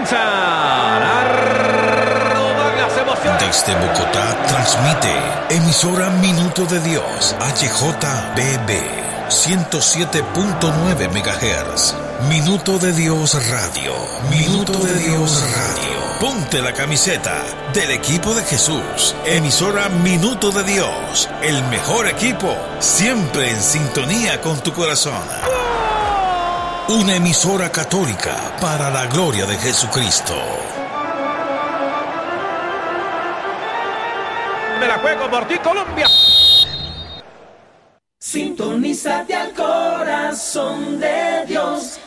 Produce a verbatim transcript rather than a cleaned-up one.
comienzan a rodar las emociones. Desde Bogotá transmite emisora Minuto de Dios, H J B B, ciento siete punto nueve megahertz. Minuto de Dios Radio. Minuto de Dios Radio. Ponte la camiseta del equipo de Jesús. Emisora Minuto de Dios. El mejor equipo, siempre en sintonía con tu corazón. Una emisora católica para la gloria de Jesucristo. Me la juego por ti, Colombia. Sintonízate al corazón de Dios.